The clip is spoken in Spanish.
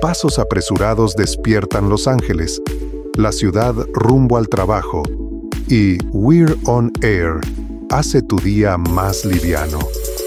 pasos apresurados despiertan Los Ángeles, la ciudad rumbo al trabajo, y We're on Air hace tu día más liviano.